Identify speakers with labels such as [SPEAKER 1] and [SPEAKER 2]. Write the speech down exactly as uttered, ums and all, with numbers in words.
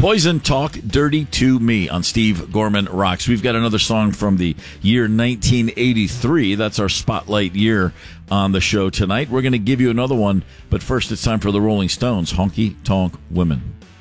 [SPEAKER 1] Poison, Talk Dirty to Me on Steve Gorman Rocks. We've got another song from the year nineteen eighty-three. That's our spotlight year on the show tonight. We're going to give you another one, but first it's time for the Rolling Stones, Honky Tonk Women.